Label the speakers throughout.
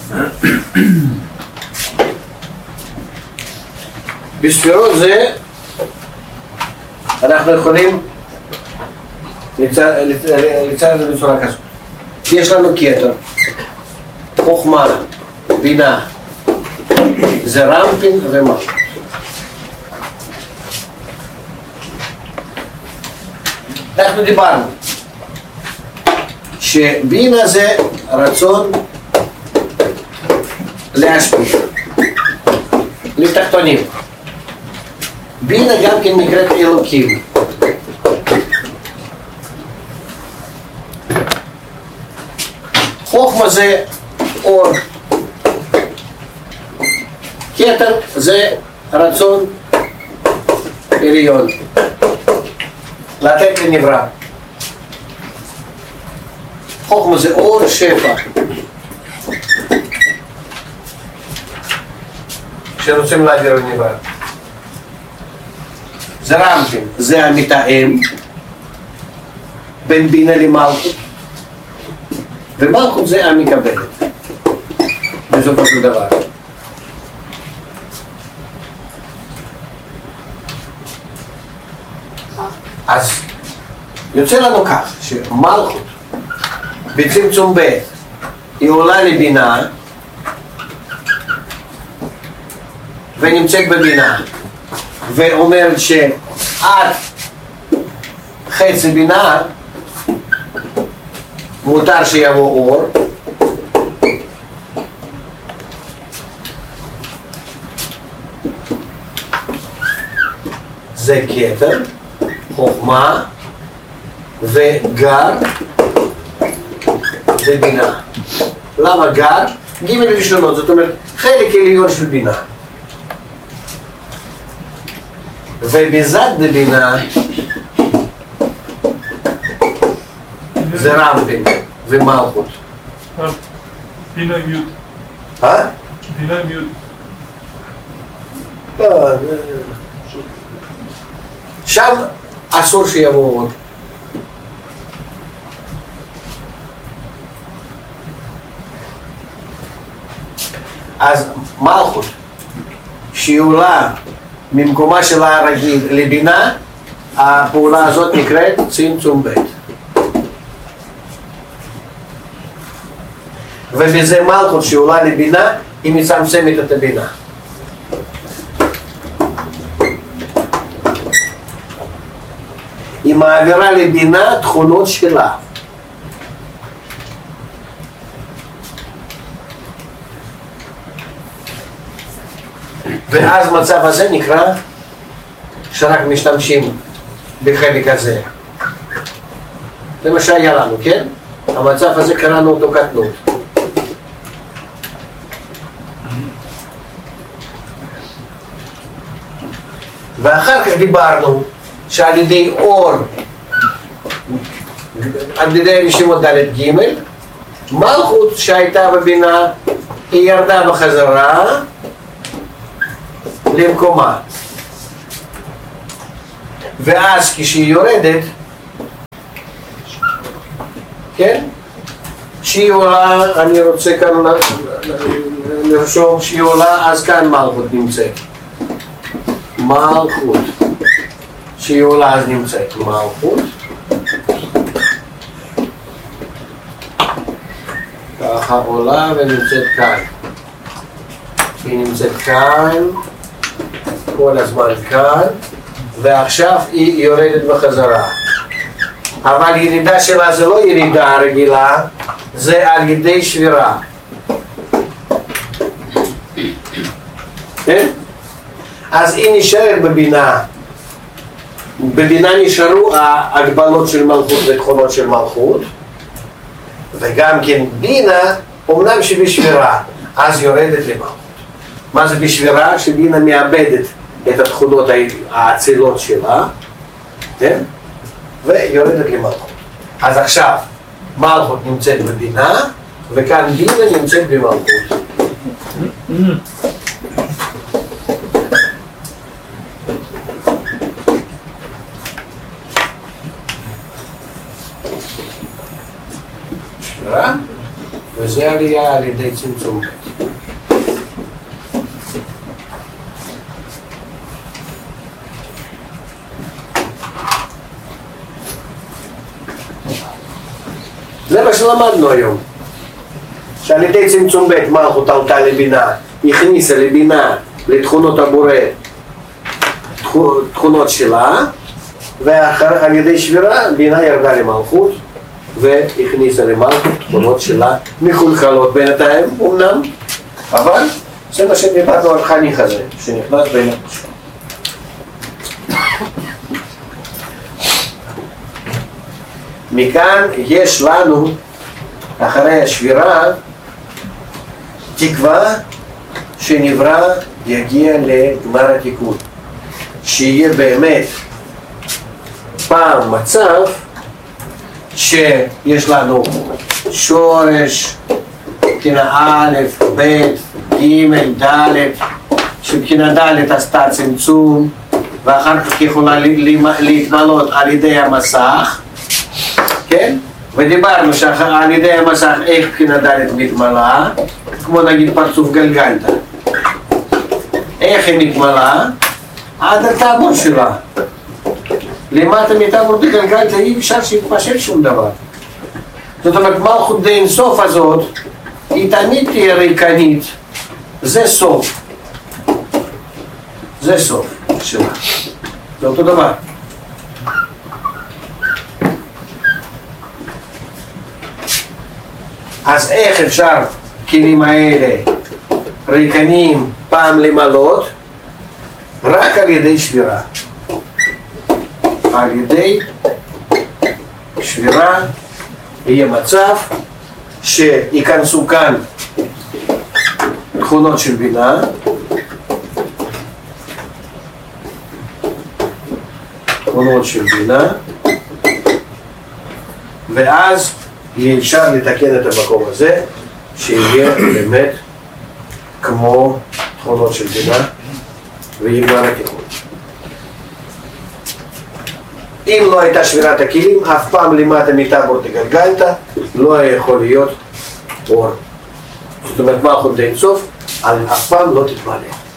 Speaker 1: בספירות זה אנחנו יכולים לצייר את זה בצורה כזאת. יש לנו כתר, חוכמה, בינה, זה רמפין ומלכות. אנחנו דיברנו שבינה זה רצון להשפיע לתחתונים. בינה גם כן נקראת אלוקים. חוכמה זה אור. כתר זה רצון עליון. לתת לנברא. חוכמה זה אור שפע. שרוצים להעביר לנברא. זה רמפין, זה המתאם בין בינה למלכות. ומלכות זה המקבלת. בסופו של דבר. אז יוצא לנו כך שמלכות בצמצום ב' היא עולה לבינה ונמצאת בבינה ואומרת שעד חצי בינה מותר שיבוא אור זה כתר, חוכמה וגר ובינה. למה גר? ג' ראשונות, זאת אומרת חלק עליון של בינה. ובזד בבינה זה רמפין ומלכות.
Speaker 2: בינה עם יוד. בינה עם יוד.
Speaker 1: שם אסור שיבואו עוד. אז מלכות שהיא עולה ממקומה שלה הרגיל לבינה, הפעולה הזאת נקראת צמצום ב'. ובזה מלכות שעולה לבינה, היא מצמצמת את הבינה. היא מעבירה לבינה תכונות שלה. ואז מצב הזה נקרא שרק משתמשים בחלק הזה. זה מה שהיה לנו, כן? המצב הזה קראנו אותו קטנות. ואחר כך דיברנו שעל ידי אור, על ידי רשימות ד' ג', מלכות שהייתה בבינה היא ירדה בחזרה למקומה. ואז כשהיא יורדת, כן? כשהיא עולה, אני רוצה כאן לרשום שהיא עולה, אז כאן מלכות נמצאת. מלכות. כשהיא עולה אז נמצאת מלכות. ככה עולה ונמצאת כאן. היא נמצאת כאן, כל הזמן כאן, ועכשיו היא יורדת בחזרה. אבל ירידה שלה זה לא ירידה רגילה, זה על ידי שבירה. כן? אז היא נשארת בבינה. בבינה נשארו ההגבלות של מלכות ותכונות של מלכות, וגם כן בינה, אומנם שבשבירה, אז יורדת למלכות. מה זה בשבירה? שבינה מאבדת את התכונות האצילות שלה, כן? ויורדת למלכות. אז עכשיו, מלכות נמצאת בבינה, וכאן בינה נמצאת במלכות. שבירה, וזה זה עלייה על ידי צמצום. זה מה שלמדנו היום, שעל ידי צמצום ב' מלכות עלתה לבינה, הכניסה לבינה לתכונות הבורא תכונות שלה, ועל ידי שבירה בינה ירדה למלכות והכניסה למלכות תכונות שלה מחולחלות בינתיים אמנם, אבל זה מה שדיברנו על חניך הזה שנכנס בין הפשוט. מכאן יש לנו אחרי השבירה תקווה שנברא יגיע לגמר התיקון, שיהיה באמת פעם מצב שיש לנו שורש בחינה א', ב', ג', ד', שבחינה ד' עשתה צמצום ואחר כך יכולה להתמלות על ידי המסך, כן? ודיברנו שעל ידי המסך איך בחינה ד' מתמלה, כמו נגיד פרצוף גלגלתא, איך היא מתמלה? עד הטבור שלה. למטה מטבור דגלגלתא אי אפשר שיתפשט שום דבר. זאת אומרת, מלכות דאין סוף הזאת היא תמיד תהיה ריקנית. זה סוף. זה סוף שלה. זה אותו דבר. אז איך אפשר כלים האלה ריקנים פעם למלות? רק על ידי שבירה. על ידי שבירה יהיה מצב שיכנסו כאן תכונות של בינה, תכונות של בינה, ואז יהיה אפשר לתקן את המקום הזה שיהיה באמת כמו תכונות של בינה ויגמר התיקון. אם לא הייתה שבירת הכלים, אף פעם למטה מטבור דגלגלתא לא היה יכול להיות אור. זאת אומרת, מלכות דאין סוף, אף פעם לא תתמלא.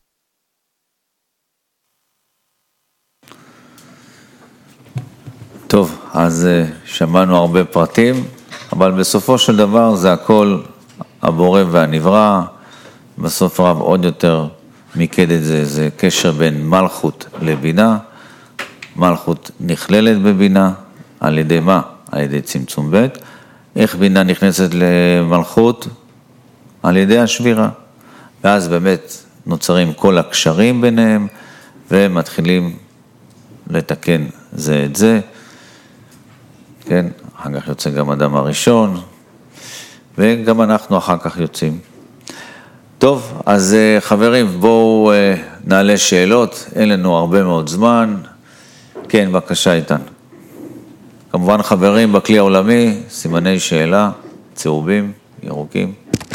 Speaker 3: טוב, אז שמענו הרבה פרטים, אבל בסופו של דבר זה הכל הבורא והנברא. בסוף רב עוד יותר מיקד את זה, זה קשר בין מלכות לבינה. מלכות נכללת בבינה, על ידי מה? על ידי צמצום ב'. איך בינה נכנסת למלכות? על ידי השבירה. ואז באמת נוצרים כל הקשרים ביניהם, ומתחילים לתקן זה את זה. כן, אחר כך יוצא גם אדם הראשון, וגם אנחנו אחר כך יוצאים. טוב, אז חברים, בואו נעלה שאלות, אין לנו הרבה מאוד זמן. כן, בבקשה איתן. כמובן חברים בכלי העולמי, סימני שאלה, צהובים, ירוקים.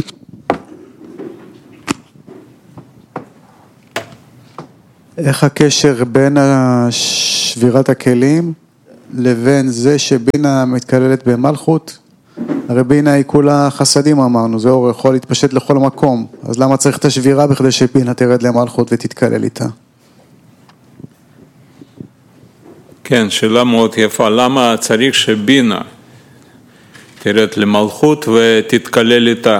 Speaker 4: איך הקשר בין שבירת הכלים לבין זה שבינה מתכללת במלכות? הרי בינה היא כולה חסדים אמרנו, זה אור יכול להתפשט לכל מקום, אז למה צריך את השבירה בכדי שבינה תרד למלכות ותתכלל איתה?
Speaker 5: כן, שאלה מאוד יפה, למה צריך שבינה תרד למלכות ותתכלל איתה?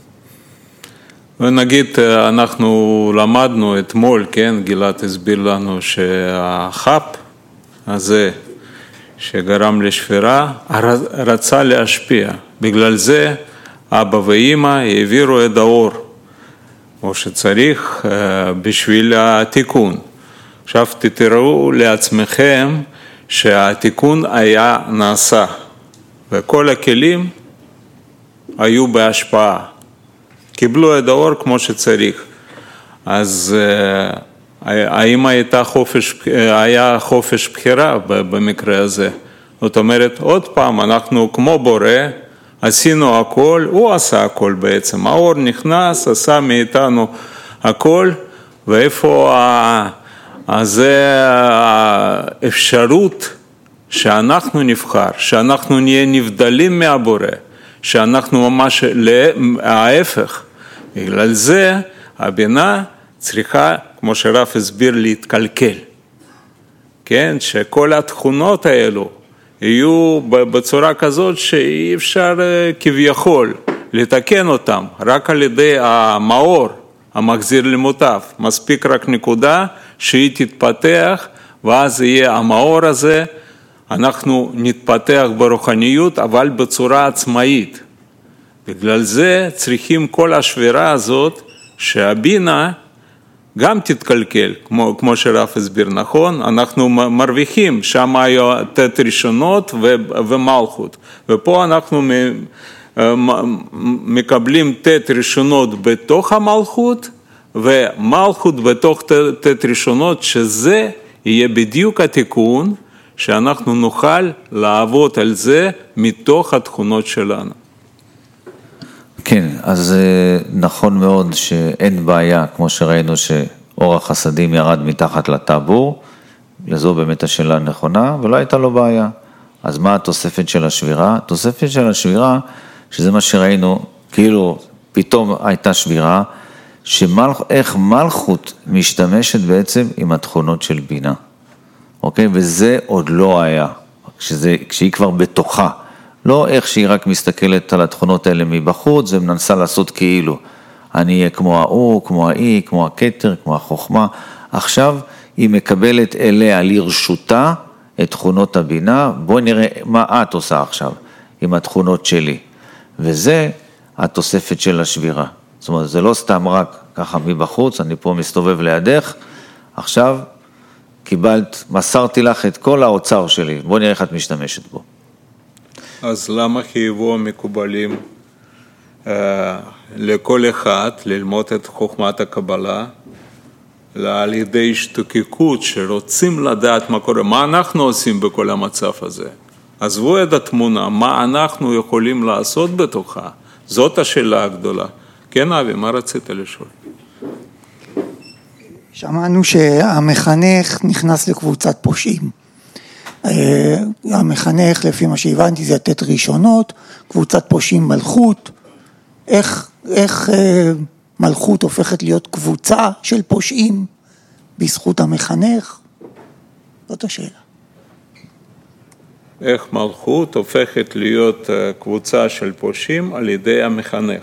Speaker 5: ונגיד אנחנו למדנו אתמול, כן, גלעד הסביר לנו שהחפ הזה שגרם לשבירה רצה להשפיע, בגלל זה אבא ואמא העבירו את האור, או שצריך בשביל התיקון. עכשיו תתראו לעצמכם שהתיקון היה נעשה, וכל הכלים היו בהשפעה, קיבלו את האור כמו שצריך. אז האם היה חופש בחירה במקרה הזה? זאת אומרת, עוד פעם, אנחנו כמו בורא, עשינו הכל, הוא עשה הכל בעצם. האור נכנס, עשה מאיתנו הכל, ואיפה זה האפשרות שאנחנו נבחר, שאנחנו נהיה נבדלים מהבורא, שאנחנו ממש להפך. בגלל זה הבינה צריכה, כמו שרב הסביר, להתקלקל. כן, שכל התכונות האלו יהיו בצורה כזאת שאי אפשר כביכול לתקן אותם, רק על ידי המאור המחזיר למוטב. מספיק רק נקודה שהיא תתפתח, ואז יהיה המאור הזה, אנחנו נתפתח ברוחניות, אבל בצורה עצמאית. בגלל זה צריכים כל השבירה הזאת, שהבינה גם תתקלקל, כמו שרב הסביר נכון, אנחנו מרוויחים, שם היו תת ראשונות ומלכות, ופה אנחנו מקבלים תת ראשונות בתוך המלכות, ומלכות בתוך תת ראשונות, שזה יהיה בדיוק התיקון, שאנחנו נוכל לעבוד על זה מתוך התכונות שלנו.
Speaker 3: כן, אז נכון מאוד שאין בעיה, כמו שראינו שאור החסדים ירד מתחת לטבור, זו באמת השאלה הנכונה, ולא הייתה לו בעיה. אז מה התוספת של השבירה? התוספת של השבירה, שזה מה שראינו, כאילו פתאום הייתה שבירה, איך מלכות משתמשת בעצם עם התכונות של בינה. אוקיי? וזה עוד לא היה, כשהיא כבר בתוכה. לא איך שהיא רק מסתכלת על התכונות האלה מבחוץ, ומנסה לעשות כאילו. אני אהיה כמו ההוא, כמו האי, כמו הכתר, כמו החוכמה. עכשיו היא מקבלת אליה לרשותה את תכונות הבינה. בואי נראה מה את עושה עכשיו עם התכונות שלי. וזה התוספת של השבירה. זאת אומרת, זה לא סתם רק ככה מבחוץ, אני פה מסתובב לידך. עכשיו קיבלת, מסרתי לך את כל האוצר שלי. בואי נראה איך את משתמשת בו.
Speaker 5: אז למה חייבו המקובלים לכל אחד ללמוד את חוכמת הקבלה, על ידי השתוקקות שרוצים לדעת מה קורה, מה אנחנו עושים בכל המצב הזה? עזבו את התמונה, מה אנחנו יכולים לעשות בתוכה? זאת השאלה הגדולה. כן, אבי, מה רצית לשאול?
Speaker 6: שמענו שהמחנך נכנס לקבוצת פושעים. המחנך, לפי מה שהבנתי, זה לתת ראשונות, קבוצת פושעים מלכות. איך מלכות הופכת להיות קבוצה של פושעים בזכות המחנך? זאת השאלה.
Speaker 5: איך מלכות הופכת להיות קבוצה של פושעים על ידי המחנך?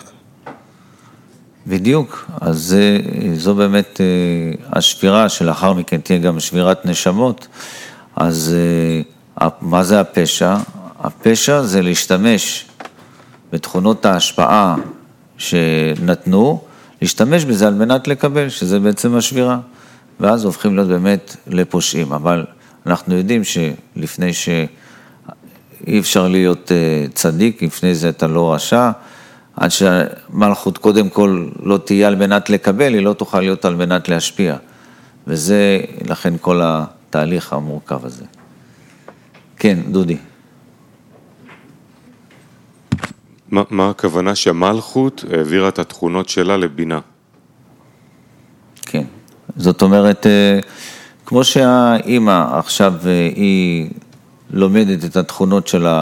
Speaker 3: בדיוק, אז זו באמת השבירה שלאחר מכן תהיה גם שבירת נשמות. אז מה זה הפשע? הפשע זה להשתמש בתכונות ההשפעה שנתנו, להשתמש בזה על מנת לקבל, שזה בעצם השבירה. ואז הופכים להיות באמת לפושעים. אבל אנחנו יודעים שלפני שאי אפשר להיות צדיק, לפני זה אתה לא רשע, עד שהמלכות קודם כל לא תהיה על מנת לקבל, היא לא תוכל להיות על מנת להשפיע. וזה לכן כל התהליך המורכב הזה. כן, דודי.
Speaker 7: מה הכוונה שהמלכות העבירה את התכונות שלה לבינה?
Speaker 3: כן, זאת אומרת, כמו שהאימא עכשיו היא לומדת את התכונות שלה,